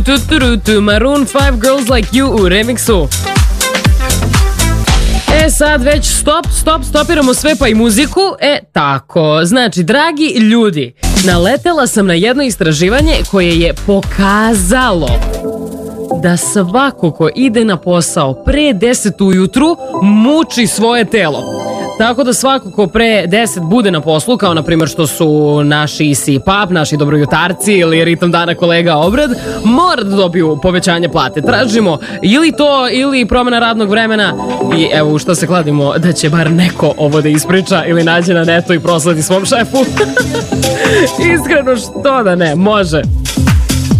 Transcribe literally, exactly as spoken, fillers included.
Tu, tu, tu, tu, Maroon five Girls Like You u remiksu. E sad već stop, stop, stopiramo sve pa i muziku. E tako, znači dragi ljudi, naletela sam na jedno istraživanje koje je pokazalo da svako ko ide na posao pre deset ujutru muči svoje telo. Tako da svako ko pre deset bude na poslu, kao na primjer što su naši C P A P, naši dobrojutarci ili ritam dana kolega Obrad, mora da dobiju povećanje plate. Tražimo ili to ili promjena radnog vremena i evo u što se kladimo da će bar neko ovo da ispriča ili nađe na netu i prosledi svom šefu. Iskreno što da ne, može.